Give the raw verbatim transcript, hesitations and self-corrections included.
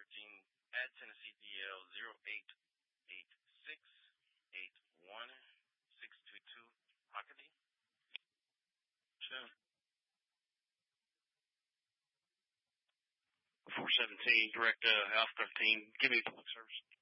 thirteen at Tennessee D L zero eight eight six eight one six two two. Hockaday. Sure. four seventeen, direct uh, House thirteen. Give me public service.